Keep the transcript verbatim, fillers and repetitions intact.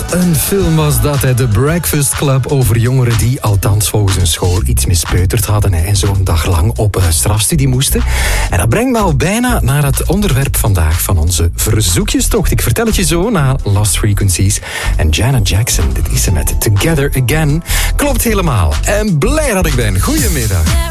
Een film was dat, hè? The Breakfast Club, over jongeren die, althans volgens hun school, iets mispeuterd hadden hè, en zo'n dag lang op een strafstudie moesten. En dat brengt me al bijna naar het onderwerp vandaag van onze verzoekjestocht. Ik vertel het je zo na Lost Frequencies en Janet Jackson. Dit is ze met Together Again. Klopt helemaal. En blij dat ik ben. Goedemiddag.